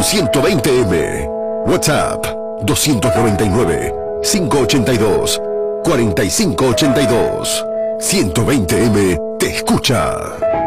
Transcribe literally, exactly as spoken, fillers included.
con ciento veinte eme. WhatsApp dos nueve nueve, cinco ocho dos, cuatro cinco ocho dos. ciento veinte eme te escucha.